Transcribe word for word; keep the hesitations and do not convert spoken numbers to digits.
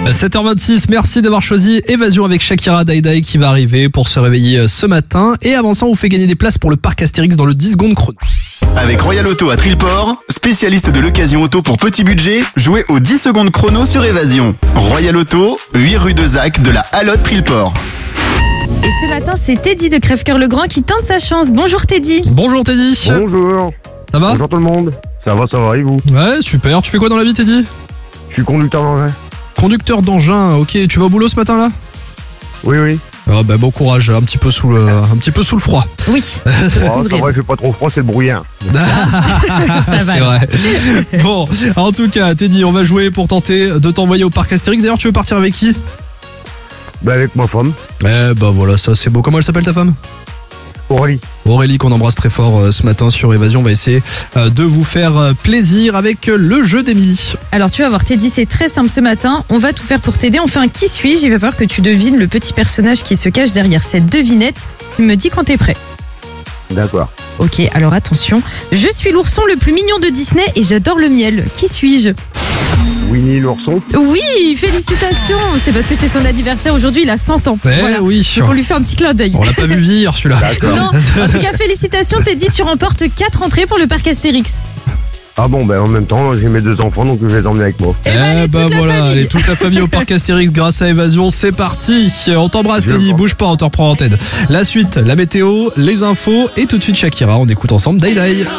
sept heures vingt-six, merci d'avoir choisi Évasion avec Shakira Daidai qui va arriver pour se réveiller ce matin. Et avant ça, on vous fait gagner des places pour le parc Astérix dans le dix secondes chrono. Avec Royal Auto à Trilleport, spécialiste de l'occasion auto pour petit budget, jouez au dix secondes chrono sur Évasion. Royal Auto, huit rue de Zac de la Hallotte Trilleport. Et ce matin, c'est Teddy de Crèvecoeur-le-Grand qui tente sa chance. Bonjour Teddy. Bonjour Teddy. Bonjour. Ça va? Bonjour tout le monde. Ça va, ça va, et vous? Ouais, super. Tu fais quoi dans la vie Teddy? Je suis conducteur d'engin. Conducteur d'engin, ok. Tu vas au boulot ce matin là? Oui, oui. Ah bah bon courage, un petit peu sous le, un petit peu sous le froid. Oui. Oh, ça va, j'ai pas trop froid, c'est le brouillard. C'est vrai. Bon, en tout cas, Teddy, on va jouer pour tenter de t'envoyer au parc Astérix. D'ailleurs, tu veux partir avec qui? Ben avec ma femme. Eh bah voilà, ça c'est beau. Comment elle s'appelle ta femme? Aurélie. Aurélie qu'on embrasse très fort euh, ce matin sur Évasion. On va essayer euh, de vous faire euh, plaisir avec euh, le jeu d'Émilie. Alors tu vas voir Teddy, c'est très simple ce matin. On va tout faire pour t'aider. On fait un qui suis-je. Il va falloir que tu devines le petit personnage qui se cache derrière cette devinette. Tu me dis quand t'es prêt. D'accord. Ok, alors attention. Je suis l'ourson le plus mignon de Disney et j'adore le miel. Qui suis-je? Winnie l'ourson. Oui, félicitations. C'est parce que c'est son anniversaire aujourd'hui, il a cent ans. Eh Voilà. oui. Donc on lui fait un petit clin d'œil. On l'a pas vu vieillir celui-là. Non, en tout cas, félicitations Teddy, tu remportes quatre entrées pour le parc Astérix. Ah bon, ben en même temps, j'ai mes deux enfants, donc je vais les emmener avec moi. Eh ben, allez, bah toute la voilà, famille. allez, toute la famille au parc Astérix grâce à Évasion, c'est parti. On t'embrasse Je Teddy, vois. bouge pas, on te reprend en tête. La suite, la météo, les infos et tout de suite Shakira, on écoute ensemble Daidai.